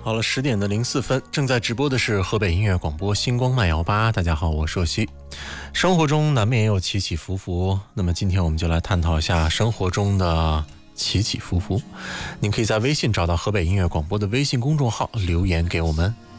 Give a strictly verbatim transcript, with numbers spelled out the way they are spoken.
好了，十点的零四分，正在直播的是河北音乐广播星光慢摇吧。大家好，我是若曦。生活中难免也有起起伏伏，那么今天我们就来探讨一下生活中的起起伏伏。您可以在微信找到河北音乐广播的微信公众号，留言给我们。